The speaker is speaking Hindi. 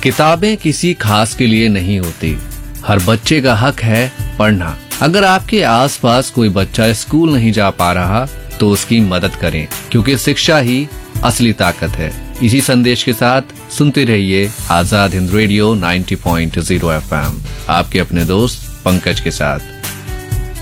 किताबें किसी खास के लिए नहीं होती, हर बच्चे का हक है पढ़ना। अगर आपके आसपास कोई बच्चा स्कूल नहीं जा पा रहा तो उसकी मदद करें, क्योंकि शिक्षा ही असली ताकत है। इसी संदेश के साथ सुनते रहिए आजाद हिंद रेडियो 90.0 FM, आपके अपने दोस्त पंकज के साथ।